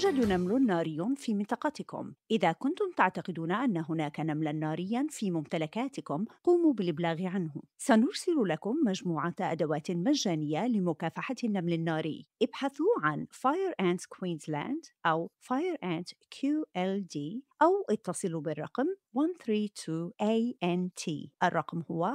يوجد نمل ناري في منطقتكم. إذا كنتم تعتقدون أن هناك نملاً نارياً في ممتلكاتكم، قوموا بالإبلاغ عنه. سنرسل لكم مجموعة أدوات مجانية لمكافحة النمل الناري. ابحثوا عن Fire Ants Queensland أو Fire Ant QLD أو اتصلوا بالرقم 132ANT. الرقم هو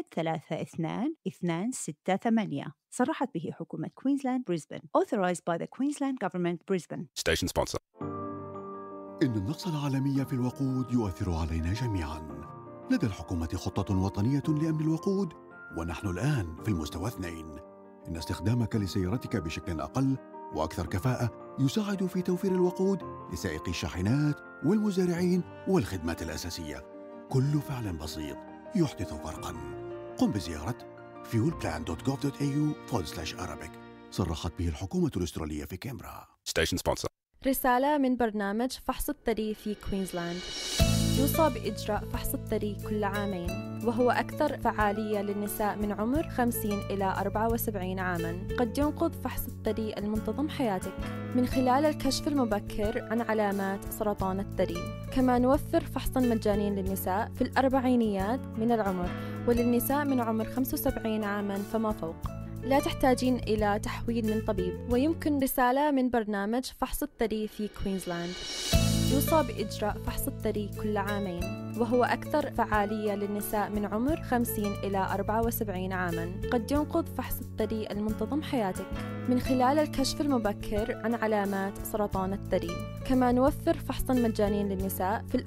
132268. صرحت به حكومة كوينزلاند بريسبن. Authorized by the Queensland Government Brisbane. Station sponsor. إن النقص العالمي في الوقود يؤثر علينا جميعاً. لدى الحكومة خطة وطنية لأمن الوقود، ونحن الآن في المستوى 2. إن استخدامك لسيارتك بشكل أقل وأكثر كفاءة يساعد في توفير الوقود لسائقي الشاحنات والمزارعين والخدمات الأساسية. كل فعل بسيط يحدث فرقاً. قم بزيارة fuelplan.gov.au/Arabic. صرحت به الحكومة الأسترالية في كامبرا. Station sponsor. رسالة من برنامج فحص الثدي في كوينزلاند. يوصى بإجراء فحص الثدي كل عامين، وهو أكثر فعالية للنساء من عمر 50 إلى 74 عاماً. قد ينقذ فحص الثدي المنتظم حياتك من خلال الكشف المبكر عن علامات سرطان الثدي. كما نوفر فحصاً مجانياً للنساء في الأربعينيات من العمر، وللنساء من عمر 75 عاماً فما فوق. لا تحتاجين إلى تحويل من طبيب. ويمكن رسالة من برنامج فحص الثدي في كوينزلاند. يوصى بإجراء فحص الثدي كل عامين، وهو أكثر فعالية للنساء من عمر 50 إلى 74 عاماً. قد ينقذ فحص الثدي المنتظم حياتك من خلال الكشف المبكر عن علامات سرطان الثدي. كما نوفر فحصاً مجانياً للنساء في